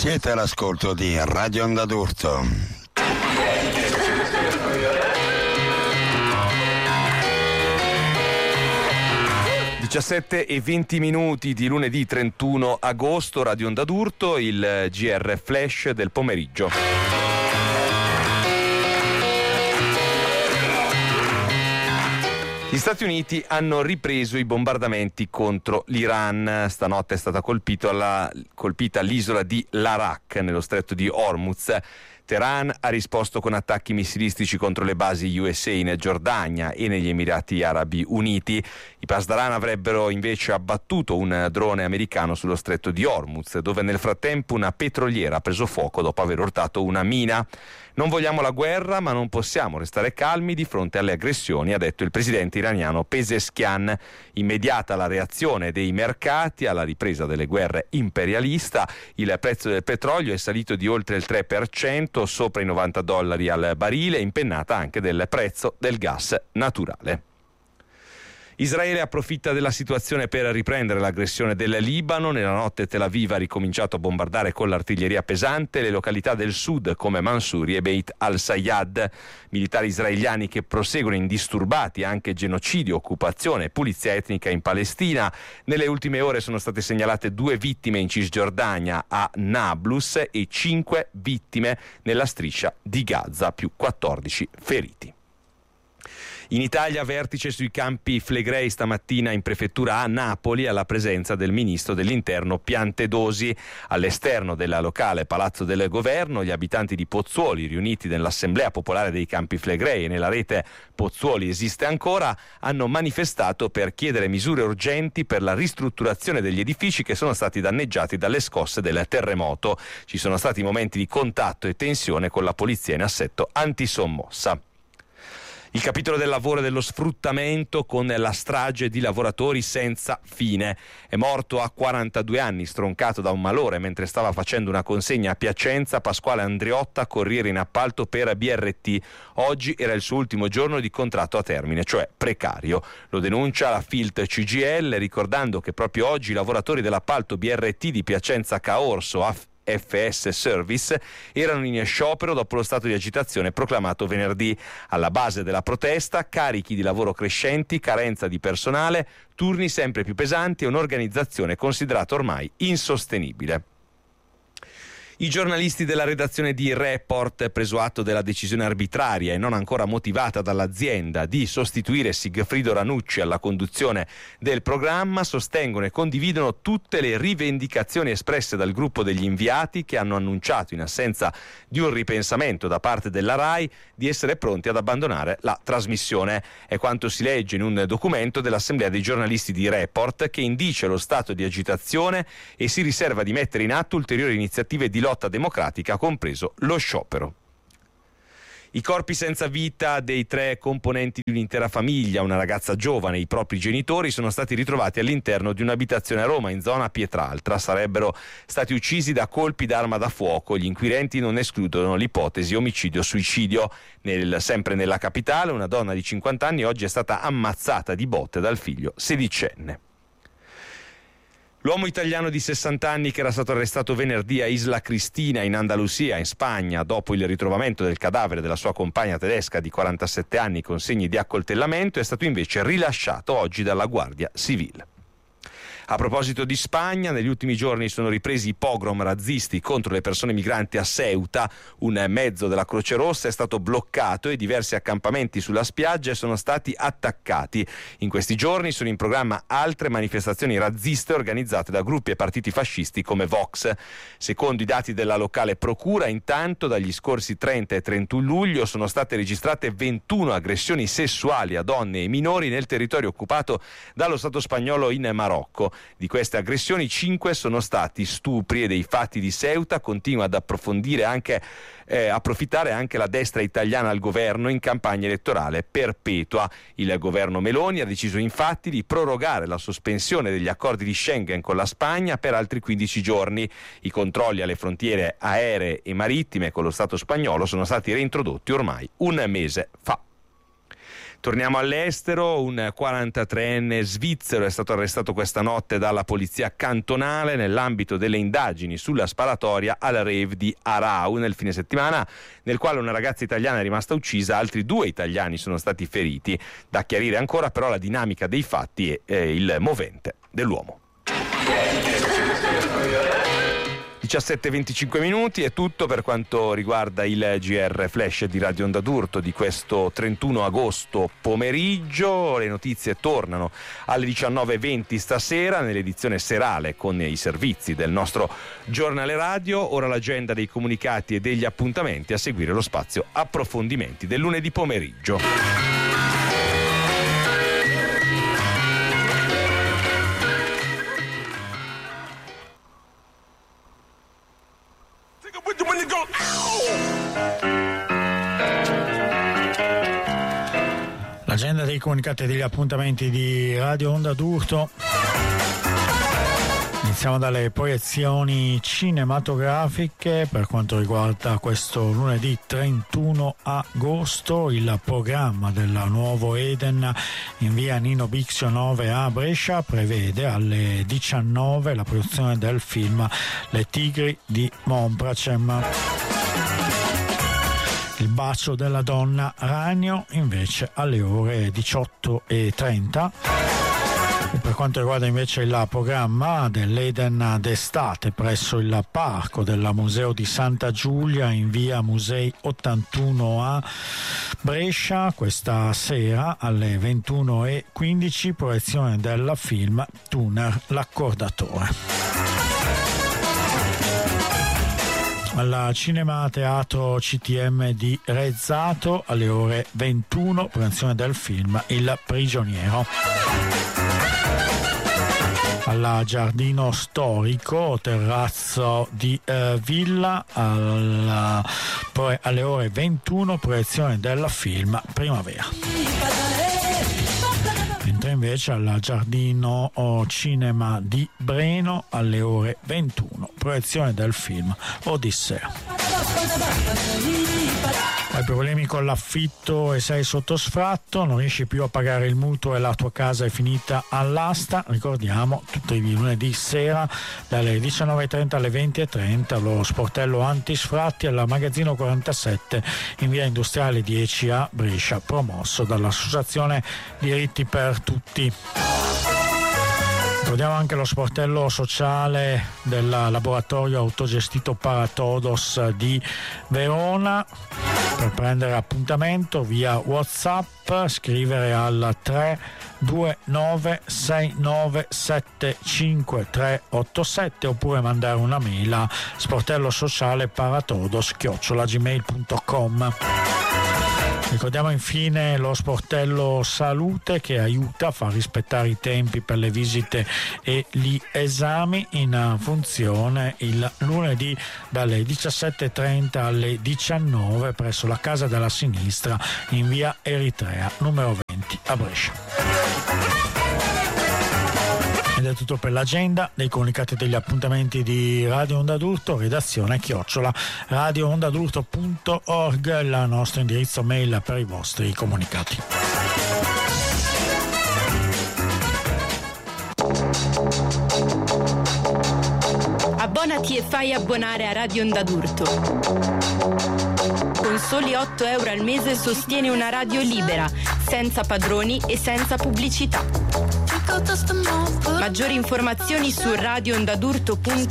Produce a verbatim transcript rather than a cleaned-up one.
Siete all'ascolto di Radio Onda d'Urto. diciassette e venti minuti di lunedì trentuno agosto, Radio Onda d'Urto, il G R Flash del pomeriggio. Gli Stati Uniti hanno ripreso i bombardamenti contro l'Iran. Stanotte è stata colpito alla, colpita l'isola di Larak, nello stretto di Hormuz. Teheran ha risposto con attacchi missilistici contro le basi U S A in Giordania e negli Emirati Arabi Uniti. I Pasdaran avrebbero invece abbattuto un drone americano sullo stretto di Hormuz, dove nel frattempo una petroliera ha preso fuoco dopo aver urtato una mina. Non vogliamo la guerra, ma non possiamo restare calmi di fronte alle aggressioni, ha detto il presidente iraniano Pezeshkian. Immediata la reazione dei mercati alla ripresa delle guerre imperialista. Il prezzo del petrolio è salito di oltre il tre per cento, sopra i novanta dollari al barile, impennata anche del prezzo del gas naturale. Israele approfitta della situazione per riprendere l'aggressione del Libano. Nella notte Tel Aviv ha ricominciato a bombardare con l'artiglieria pesante le località del sud come Mansouri e Beit al-Sayyad. Militari israeliani che proseguono indisturbati anche genocidio, occupazione e pulizia etnica in Palestina. Nelle ultime ore sono state segnalate due vittime in Cisgiordania a Nablus e cinque vittime nella striscia di Gaza, più quattordici feriti. In Italia vertice sui campi Flegrei stamattina in prefettura a Napoli alla presenza del ministro dell'Interno Piantedosi. All'esterno del locale Palazzo del Governo gli abitanti di Pozzuoli, riuniti nell'Assemblea Popolare dei Campi Flegrei e nella rete Pozzuoli esiste ancora, hanno manifestato per chiedere misure urgenti per la ristrutturazione degli edifici che sono stati danneggiati dalle scosse del terremoto. Ci sono stati momenti di contatto e tensione con la polizia in assetto antisommossa. Il capitolo del lavoro e dello sfruttamento con la strage di lavoratori senza fine. È morto a quarantadue anni, stroncato da un malore mentre stava facendo una consegna a Piacenza, Pasquale Andriotta, corriere in appalto per B R T. Oggi era il suo ultimo giorno di contratto a termine, cioè precario. Lo denuncia la Filt C G I L, ricordando che proprio oggi i lavoratori dell'appalto B R T di Piacenza Caorso a F S Service erano in sciopero dopo lo stato di agitazione proclamato venerdì. Alla base della protesta carichi di lavoro crescenti, carenza di personale, turni sempre più pesanti e un'organizzazione considerata ormai insostenibile. I giornalisti della redazione di Report, preso atto della decisione arbitraria e non ancora motivata dall'azienda di sostituire Sigfrido Ranucci alla conduzione del programma, sostengono e condividono tutte le rivendicazioni espresse dal gruppo degli inviati, che hanno annunciato, in assenza di un ripensamento da parte della RAI, di essere pronti ad abbandonare la trasmissione. È quanto si legge in un documento dell'Assemblea dei giornalisti di Report, che indice lo stato di agitazione e si riserva di mettere in atto ulteriori iniziative di lotta democratica, compreso lo sciopero. I corpi senza vita dei tre componenti di un'intera famiglia, una ragazza giovane e i propri genitori, sono stati ritrovati all'interno di un'abitazione a Roma, in zona Pietraltra. Sarebbero stati uccisi da colpi d'arma da fuoco. Gli inquirenti non escludono l'ipotesi omicidio-suicidio. Nel, sempre nella capitale, una donna di cinquanta anni oggi è stata ammazzata di botte dal figlio sedicenne. L'uomo italiano di sessanta anni che era stato arrestato venerdì a Isla Cristina in Andalusia, in Spagna, dopo il ritrovamento del cadavere della sua compagna tedesca di quarantasette anni con segni di accoltellamento, è stato invece rilasciato oggi dalla Guardia Civile. A proposito di Spagna, negli ultimi giorni sono ripresi i pogrom razzisti contro le persone migranti a Ceuta. Un mezzo della Croce Rossa è stato bloccato e diversi accampamenti sulla spiaggia sono stati attaccati. In questi giorni sono in programma altre manifestazioni razziste organizzate da gruppi e partiti fascisti come Vox. Secondo i dati della locale procura, intanto dagli scorsi trenta e trentuno luglio sono state registrate ventuno aggressioni sessuali a donne e minori nel territorio occupato dallo Stato spagnolo in Marocco. Di queste aggressioni, cinque sono stati stupri e dei fatti di Ceuta continua ad approfondire anche eh, approfittare anche la destra italiana al governo in campagna elettorale perpetua. Il governo Meloni ha deciso infatti di prorogare la sospensione degli accordi di Schengen con la Spagna per altri quindici giorni. I controlli alle frontiere aeree e marittime con lo Stato spagnolo sono stati reintrodotti ormai un mese fa. Torniamo all'estero. Un quarantatreenne svizzero è stato arrestato questa notte dalla polizia cantonale nell'ambito delle indagini sulla sparatoria al rave di Arau nel fine settimana, nel quale una ragazza italiana è rimasta uccisa, altri due italiani sono stati feriti. Da chiarire ancora però la dinamica dei fatti e eh, il movente dell'uomo. diciassette e venticinque minuti, è tutto per quanto riguarda il G R Flash di Radio Onda d'Urto di questo trentuno agosto pomeriggio. Le notizie tornano alle diciannove e venti stasera nell'edizione serale con i servizi del nostro giornale radio. Ora l'agenda dei comunicati e degli appuntamenti, a seguire lo spazio approfondimenti del lunedì pomeriggio. L'agenda dei comunicati e degli appuntamenti di Radio Onda d'Urto. Iniziamo dalle proiezioni cinematografiche. Per quanto riguarda questo lunedì trentuno agosto, il programma del Nuovo Eden in via Nino Bixio nove a Brescia prevede alle diciannove la produzione del film Le Tigri di Monpracem. Il bacio della donna Ragno invece alle ore diciotto e trenta. E per quanto riguarda invece il programma dell'Eden d'estate presso il parco del Museo di Santa Giulia in via Musei ottantuno a Brescia, questa sera alle ventuno e quindici proiezione del film Tuner l'accordatore. Al Cinema Teatro C T M di Rezzato alle ore ventuno, proiezione del film Il prigioniero. Al Giardino Storico Terrazzo di eh, Villa alla, poi alle ore ventuno, proiezione del film Primavera. Mentre invece al Giardino Cinema di Breno alle ore ventuno, proiezione del film Odissea. Hai problemi con l'affitto e sei sotto sfratto, non riesci più a pagare il mutuo e la tua casa è finita all'asta? Ricordiamo, tutti i lunedì sera dalle diciannove e trenta alle venti e trenta lo sportello antisfratti al magazzino quarantasette in via Industriale dieci a Brescia, promosso dall'Associazione Diritti per Tutti. Ricordiamo anche lo sportello sociale del laboratorio autogestito Paratodos di Verona. Per prendere appuntamento via WhatsApp scrivere al tre due nove sei nove sette cinque tre otto sette oppure mandare una mail a sportello sociale paratodos chiocciola gmail punto com. Ricordiamo infine lo sportello Salute che aiuta a far rispettare i tempi per le visite e gli esami, in funzione il lunedì dalle diciassette e trenta alle diciannove presso la Casa della Sinistra in via Eritrea numero venti a Brescia. Ed è tutto per l'agenda dei comunicati e degli appuntamenti di Radio Onda d'Urto, redazione chiocciola radio onda d'urto punto org, il nostro indirizzo mail per i vostri comunicati. Abbonati e fai abbonare a Radio Onda d'Urto. Con soli otto euro al mese sostieni una radio libera, senza padroni e senza pubblicità. Maggiori informazioni su radio onda d'urto punto